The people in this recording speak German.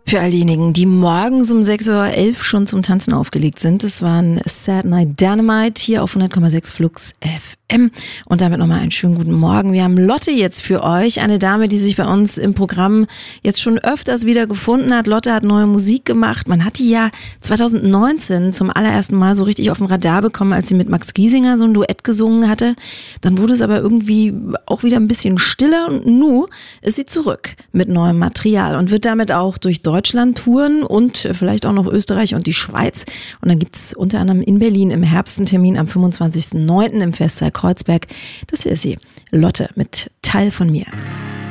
Für all diejenigen, die morgens um 6:11 Uhr schon zum Tanzen aufgelegt sind, das waren Sad Night Dynamite hier auf 100,6 Flux FM. Und damit nochmal einen schönen guten Morgen. Wir haben Lotte jetzt für euch, eine Dame, die sich bei uns im Programm jetzt schon öfters wieder gefunden hat. Lotte hat neue Musik gemacht. Man hat die ja 2019 zum allerersten Mal so richtig auf dem Radar bekommen, als sie mit Max Giesinger so ein Duett gesungen hatte. Dann wurde es aber irgendwie auch wieder ein bisschen stiller und nu ist sie zurück mit neuem Material und wird damit auch durch Deutschland touren und vielleicht auch noch Österreich und die Schweiz. Und dann gibt's unter anderem in Berlin im Herbst einen Termin am 25.09. im Festsaal Kreuzberg. Das hier ist sie, Lotte mit Teil von mir.